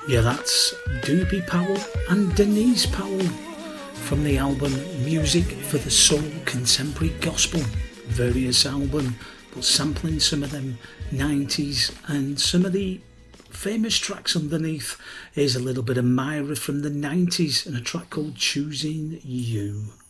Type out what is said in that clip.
Yeah, that's Doobie Powell and Denise Powell from the album Music for the Soul Contemporary Gospel. Various album, but sampling some of them 90s and some of the famous tracks underneath. Here's a little bit of Myra from the 90s and a track called Choosing You.